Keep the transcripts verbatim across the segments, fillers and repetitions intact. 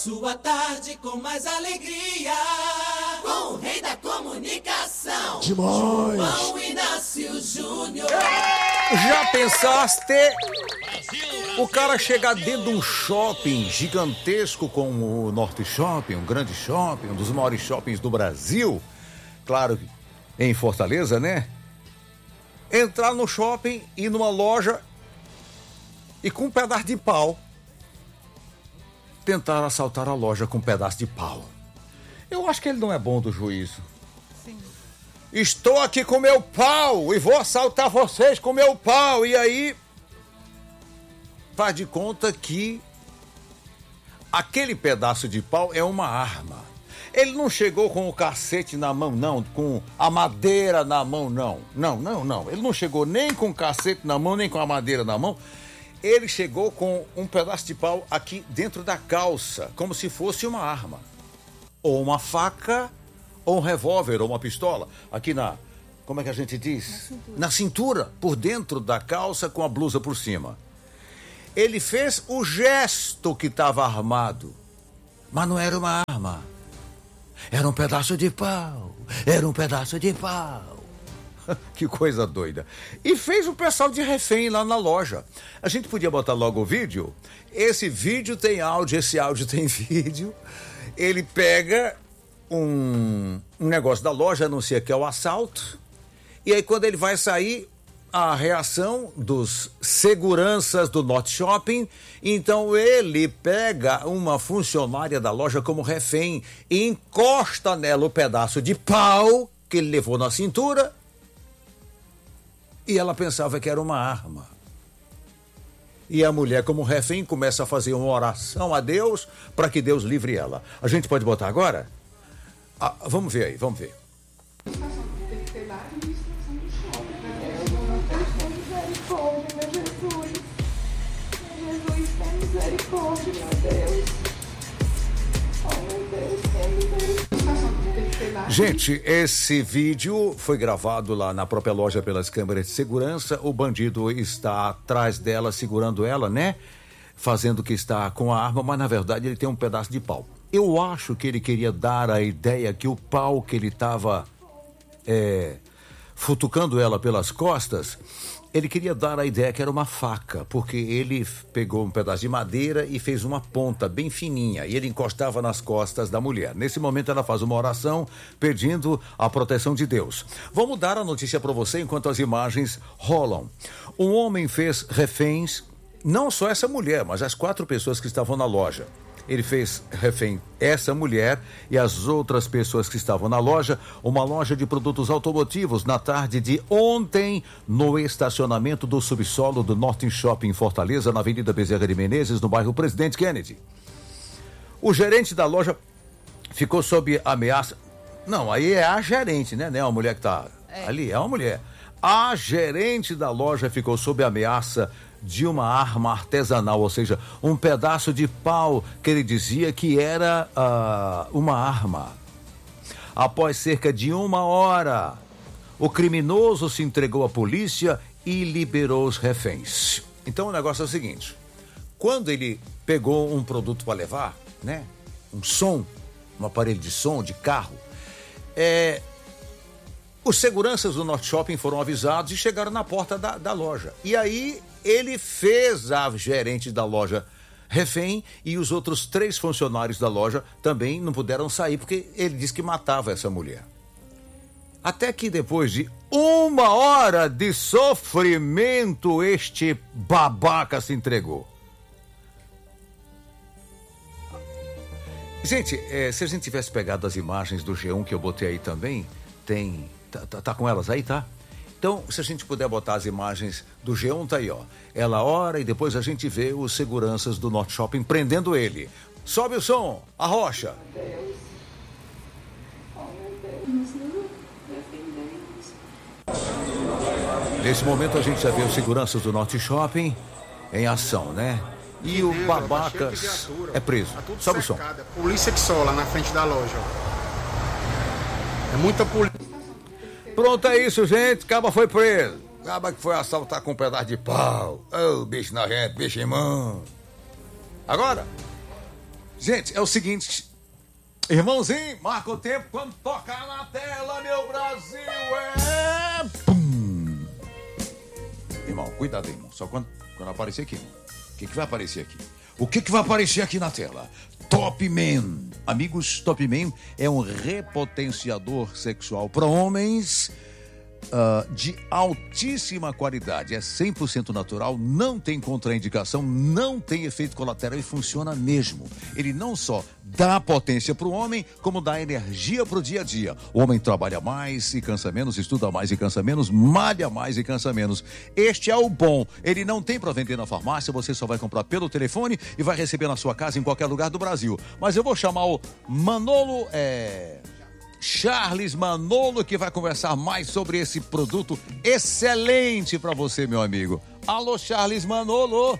Sua tarde com mais alegria, com o rei da comunicação, demais, João Inácio Júnior. Já pensaste o cara chegar dentro de um shopping gigantesco como o Norte Shopping, um grande shopping, um dos maiores shoppings do Brasil, claro, em Fortaleza, né? Entrar no shopping, ir numa loja e com um pedaço de pau tentar assaltar a loja com um pedaço de pau. Eu acho que ele não é bom do juízo. Sim. Estou aqui com meu pau e vou assaltar vocês com meu pau. E aí, faz de conta que aquele pedaço de pau é uma arma. Ele não chegou com o cacete na mão, não, com a madeira na mão, não. Não, não, não. Ele não chegou nem com o cacete na mão, nem com a madeira na mão. Ele chegou com um pedaço de pau aqui dentro da calça, como se fosse uma arma. Ou uma faca, ou um revólver, ou uma pistola. Aqui na, como é que a gente diz? Na cintura. Na cintura, por dentro da calça, com a blusa por cima. Ele fez o gesto que estava armado, mas não era uma arma. Era um pedaço de pau. Era um pedaço de pau. Que coisa doida. E fez o pessoal de refém lá na loja. A gente podia botar logo o vídeo. Esse vídeo tem áudio, esse áudio tem vídeo. Ele pega um, um negócio da loja, anuncia que é o assalto. E aí quando ele vai sair, a reação dos seguranças do Norte Shopping. Então ele pega uma funcionária da loja como refém e encosta nela o pedaço de pau que ele levou na cintura. E ela pensava que era uma arma. E a mulher, como refém, começa a fazer uma oração a Deus para que Deus livre ela. A gente pode botar agora? Ah, vamos ver aí, vamos ver. Gente, esse vídeo foi gravado lá na própria loja pelas câmeras de segurança. O bandido está atrás dela, segurando ela, né? Fazendo que está com a arma, mas na verdade ele tem um pedaço de pau. Eu acho que ele queria dar a ideia que o pau que ele estava é, futucando ela pelas costas, ele queria dar a ideia que era uma faca, porque ele pegou um pedaço de madeira e fez uma ponta bem fininha, e ele encostava nas costas da mulher. Nesse momento ela faz uma oração pedindo a proteção de Deus. Vamos dar a notícia para você enquanto as imagens rolam. Um homem fez reféns, não só essa mulher, mas as quatro pessoas que estavam na loja. Ele fez refém essa mulher e as outras pessoas que estavam na loja, uma loja de produtos automotivos, na tarde de ontem, no estacionamento do subsolo do Norte Shopping em Fortaleza, na Avenida Bezerra de Menezes, no bairro Presidente Kennedy. O gerente da loja ficou sob ameaça. Não, aí é a gerente, né? Não é uma mulher que está é. ali, é uma mulher. A gerente da loja ficou sob ameaça de uma arma artesanal, ou seja, um pedaço de pau que ele dizia que era uh, uma arma. Após cerca de uma hora, o criminoso se entregou à polícia e liberou os reféns. Então o negócio é o seguinte: quando ele pegou um produto para levar, né, um som, um aparelho de som de carro, é, os seguranças do Norte Shopping foram avisados e chegaram na porta da, da loja. E aí ele fez a gerente da loja refém e os outros três funcionários da loja também não puderam sair porque ele disse que matava essa mulher. Até que depois de uma hora de sofrimento, este babaca se entregou. Gente, é, se a gente tivesse pegado as imagens do G um que eu botei aí também, tem... Tá, tá, tá com elas aí, tá? Então, se a gente puder botar as imagens do G um, tá aí, ó. Ela ora e depois a gente vê os seguranças do Norte Shopping prendendo ele. Sobe o som, a rocha. Nesse momento a gente já vê os seguranças do Norte Shopping em ação, né? E o babaca é preso. Sobe o som. Polícia que só lá na frente da loja. É muita polícia. Pronto, é isso, gente. Caba foi preso. Caba que foi assaltar com um pedaço de pau. Ô, oh, bicho nojento, bicho irmão. Agora, Gente, é o seguinte, irmãozinho, marca o tempo quando tocar na tela, meu Brasil, é... Pum. Irmão, cuidado, irmão, só quando, quando aparecer aqui, irmão. O que, que vai aparecer aqui? O que, que vai aparecer aqui na tela? Top Man. Amigos, Top Man é um repotenciador sexual para homens uh, de altíssima qualidade. É cem por cento natural, não tem contraindicação, não tem efeito colateral e funciona mesmo. Ele não só dá potência para o homem, como dá energia para o dia a dia. O homem trabalha mais e cansa menos, estuda mais e cansa menos, malha mais e cansa menos. Este é o bom. Ele não tem para vender na farmácia, você só vai comprar pelo telefone e vai receber na sua casa em qualquer lugar do Brasil. Mas eu vou chamar o Manolo, é... Charles Manolo, que vai conversar mais sobre esse produto excelente para você, meu amigo. Alô, Charles Manolo.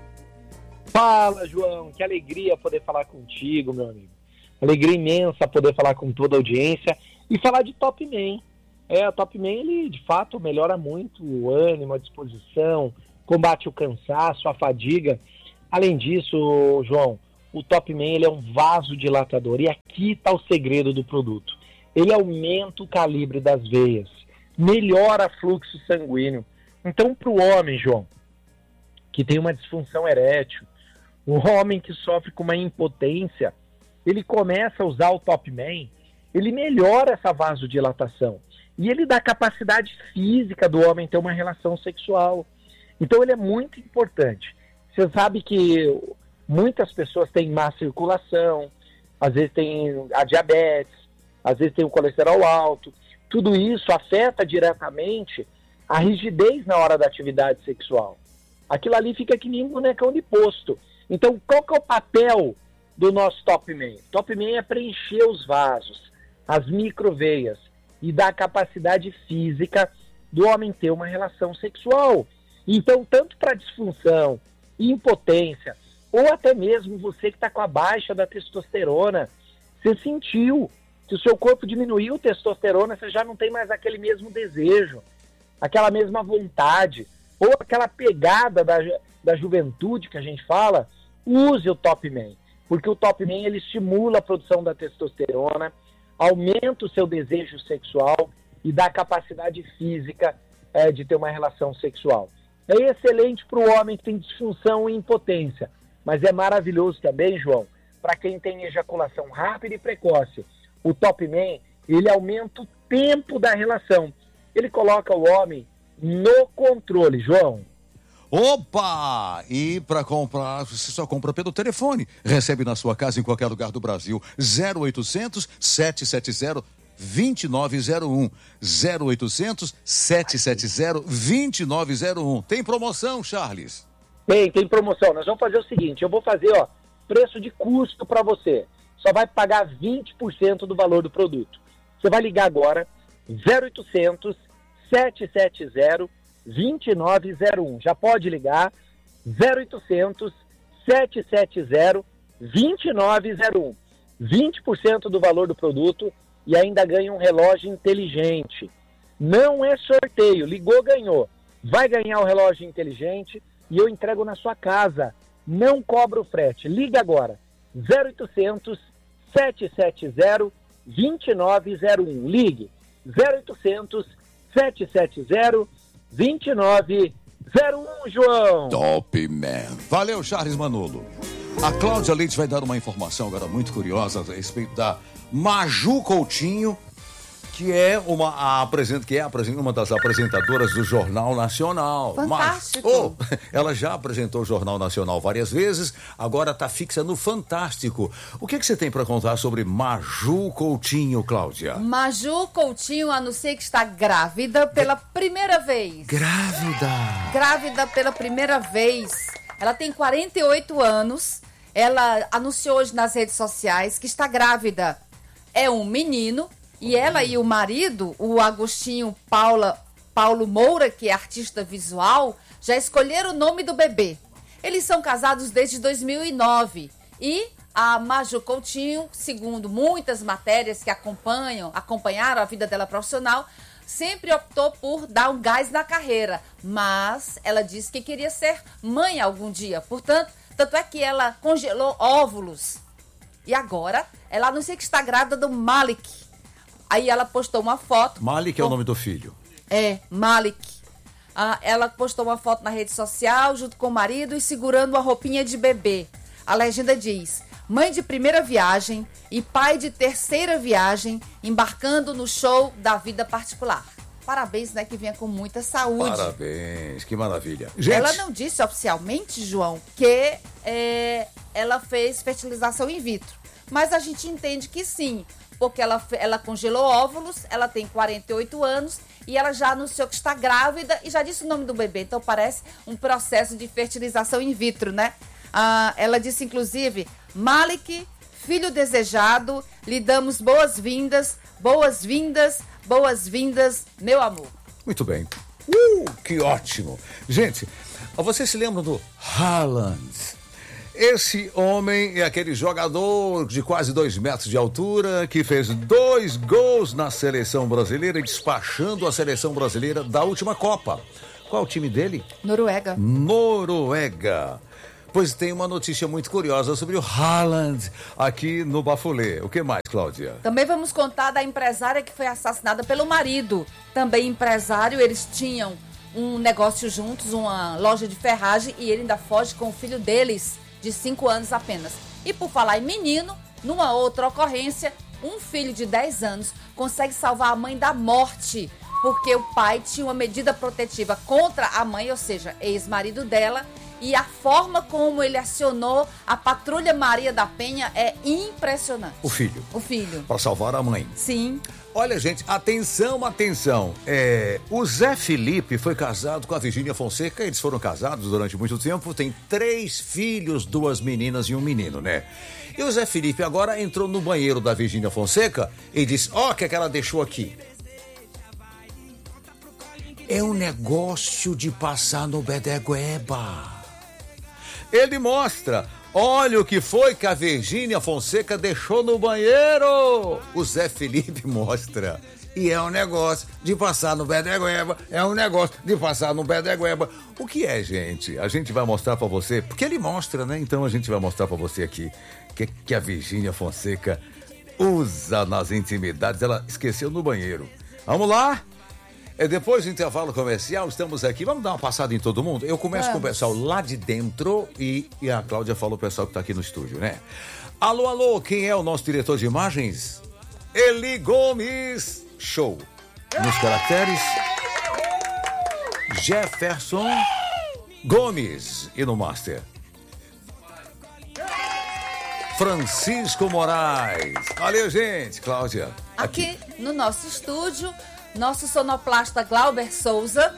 Fala, João, que alegria poder falar contigo, meu amigo. Alegria imensa poder falar com toda a audiência e falar de Top Man. É, o Top Man, ele de fato melhora muito o ânimo, a disposição, combate o cansaço, a fadiga. Além disso, João, o Top Man, ele é um vasodilatador e aqui está o segredo do produto. Ele aumenta o calibre das veias, melhora o fluxo sanguíneo. Então, para o homem, João, que tem uma disfunção erétil, o homem que sofre com uma impotência, ele começa a usar o Top Man, ele melhora essa vasodilatação e ele dá capacidade física do homem ter uma relação sexual. Então ele é muito importante. Você sabe que muitas pessoas têm má circulação, às vezes tem a diabetes, às vezes tem o colesterol alto. Tudo isso afeta diretamente a rigidez na hora da atividade sexual. Aquilo ali fica que nem um bonecão de posto. Então, qual que é o papel do nosso Top Man? Top Man é preencher os vasos, as microveias e dar a capacidade física do homem ter uma relação sexual. Então, tanto para disfunção, impotência, ou até mesmo você que está com a baixa da testosterona, você sentiu que o seu corpo diminuiu a testosterona, você já não tem mais aquele mesmo desejo, aquela mesma vontade, ou aquela pegada da, da juventude que a gente fala. Use o Top Man, porque o Top Man ele estimula a produção da testosterona, aumenta o seu desejo sexual e dá capacidade física é, de ter uma relação sexual. É excelente para o homem que tem disfunção e impotência, mas é maravilhoso também, João, para quem tem ejaculação rápida e precoce. O Top Man, ele aumenta o tempo da relação. Ele coloca o homem no controle, João. Opa! E para comprar, você só compra pelo telefone. Recebe na sua casa em qualquer lugar do Brasil. zero oitocentos, sete sete zero, dois nove zero um. zero oitocentos, sete sete zero, dois nove zero um. Tem promoção, Charles? Tem, tem promoção. Nós vamos fazer o seguinte, eu vou fazer, ó, preço de custo para você. Só vai pagar vinte por cento do valor do produto. Você vai ligar agora, zero oitocentos, sete sete zero, dois nove zero um. Já pode ligar, zero oitocentos, sete sete zero, dois nove zero um. vinte por cento do valor do produto e ainda ganha um relógio inteligente. Não é sorteio, ligou, ganhou. Vai ganhar o relógio inteligente e eu entrego na sua casa. Não cobra o frete. Liga agora, zero oitocentos, sete sete zero, dois nove zero um. Ligue, zero oitocentos, sete sete zero, dois nove zero um, João. Top Man. Valeu, Charles Manolo. A Cláudia Leite vai dar uma informação agora muito curiosa a respeito da Maju Coutinho, que é uma, a, apresenta, que é uma das apresentadoras do Jornal Nacional. Fantástico. Mas, oh, ela já apresentou o Jornal Nacional várias vezes, agora está fixa no Fantástico. O que, que você tem para contar sobre Maju Coutinho, Cláudia? Maju Coutinho anuncia que está grávida pela primeira vez. Grávida? Grávida pela primeira vez. Ela tem quarenta e oito anos. Ela anunciou hoje nas redes sociais que está grávida. É um menino. E ela e o marido, o Agostinho Paula, Paulo Moura, que é artista visual, já escolheram o nome do bebê. Eles são casados desde dois mil e nove. E a Maju Coutinho, segundo muitas matérias que acompanham, acompanharam a vida dela profissional, sempre optou por dar um gás na carreira. Mas ela disse que queria ser mãe algum dia. Portanto, tanto é que ela congelou óvulos E agora, ela anuncia que está grávida do Malik. Aí ela postou uma foto. Malik é com... o nome do filho. É, Malik. Ah, ela postou uma foto na rede social junto com o marido e segurando uma roupinha de bebê. A legenda diz: mãe de primeira viagem e pai de terceira viagem, embarcando no show da vida particular. Parabéns, né? Que venha com muita saúde. Parabéns, que maravilha. Gente, ela não disse oficialmente, João, que é, ela fez fertilização in vitro. Mas a gente entende que sim, porque ela, ela congelou óvulos, ela tem quarenta e oito anos e ela já anunciou que está grávida e já disse o nome do bebê. Então parece um processo de fertilização in vitro, né? Ah, ela disse, inclusive, Malik, filho desejado, lhe damos boas-vindas, boas-vindas, boas-vindas, meu amor. muito bem. Uh, que ótimo. Gente, vocês se lembram do Haaland? Esse homem é aquele jogador de quase dois metros de altura que fez dois gols na seleção brasileira, despachando a seleção brasileira da última Copa. Qual é o time dele? Noruega. Noruega. Pois tem uma notícia muito curiosa sobre o Haaland aqui no Bafulê. O que mais, Cláudia? Também vamos contar da empresária que foi assassinada pelo marido. Também empresário, eles tinham um negócio juntos, uma loja de ferragem, e ele ainda foge com o filho deles, de cinco anos apenas. E por falar em menino, numa outra ocorrência, um filho de dez anos consegue salvar a mãe da morte, porque o pai tinha uma medida protetiva contra a mãe, ou seja, ex-marido dela, e a forma como ele acionou a Patrulha Maria da Penha é impressionante. O filho. O filho. Para salvar a mãe. Sim. Olha, gente, atenção, atenção. É, o Zé Felipe foi casado com a Virgínia Fonseca. Eles foram casados durante muito tempo. Tem três filhos, duas meninas e um menino, né? E o Zé Felipe agora entrou no banheiro da Virgínia Fonseca e disse: ó, o que é que ela deixou aqui? É um negócio de passar no Bedegueba. Ele mostra: olha o que foi que a Virgínia Fonseca deixou no banheiro. O Zé Felipe mostra. E é um negócio de passar no Bedegueba. É um negócio de passar no Bedegueba. O que é, gente? A gente vai mostrar pra você. Porque ele mostra, né? Então a gente vai mostrar pra você aqui que, que a Virgínia Fonseca usa nas intimidades. Ela esqueceu no banheiro. Vamos lá? É, depois do intervalo comercial, estamos aqui. Vamos dar uma passada em todo mundo? Eu começo Vamos. com o pessoal lá de dentro e, e a Cláudia falou o pessoal que está aqui no estúdio, né? Alô, alô, quem é o nosso diretor de imagens? Eli Gomes. Show. Nos caracteres, Jefferson Gomes. E no master, Francisco Moraes. Valeu, gente. Cláudia. Aqui no nosso estúdio, nosso sonoplasta Glauber Souza.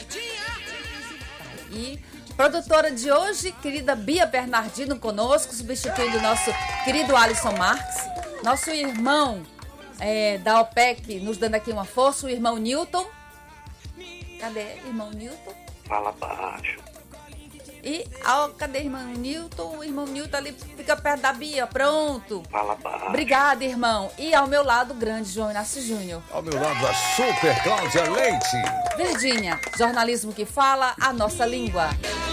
E produtora de hoje, querida Bia Bernardino conosco, substituindo o nosso querido Alisson Marques. Nosso irmão é, da O P E C nos dando aqui uma força, o irmão Newton. Cadê irmão Newton? Fala baixo. E, ó, cadê irmão Newton? O irmão Newton ali fica perto da Bia, pronto. Fala baixo. Obrigada, irmão. E ao meu lado, o grande João Inácio Júnior. Ao meu lado, a super Cláudia Leite. Virgínia, jornalismo que fala a nossa língua.